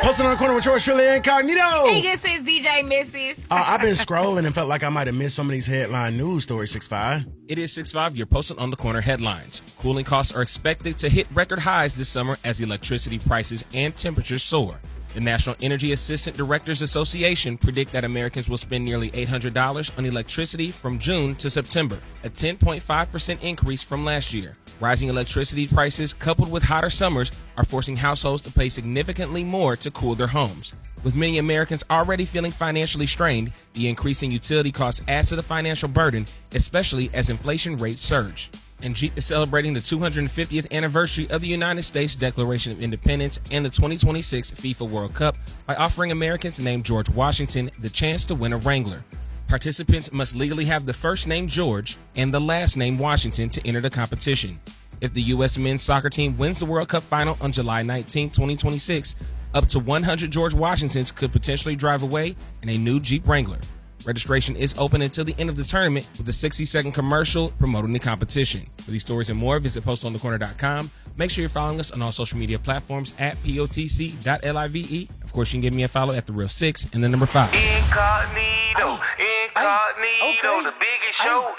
Posted on the corner with yours truly incognito. Hey, this is DJ Mrs. I've been scrolling and felt like I might have missed some of these headline news stories, 6'5". It is 6'5", you're posted on the corner headlines. Cooling costs are expected to hit record highs this summer as electricity prices and temperatures soar. The National Energy Assistant Directors Association predict that Americans will spend nearly $800 on electricity from June to September, a 10.5% increase from last year. Rising electricity prices coupled with hotter summers are forcing households to pay significantly more to cool their homes. With many Americans already feeling financially strained, the increase in utility costs adds to the financial burden, especially as inflation rates surge. And Jeep is celebrating the 250th anniversary of the United States Declaration of Independence and the 2026 FIFA World Cup by offering Americans named George Washington the chance to win a Wrangler. Participants must legally have the first name George and the last name Washington to enter the competition. If the U.S. men's soccer team wins the World Cup final on July 19, 2026, up to 100 George Washingtons could potentially drive away in a new Jeep Wrangler. Registration is open until the end of the tournament with a 60-second commercial promoting the competition. For these stories and more, visit postonthecorner.com. Make sure you're following us on all social media platforms at POTC.LIVE. Of course, you can give me a follow at TheReal6 and the number 5. Incognito, the biggest show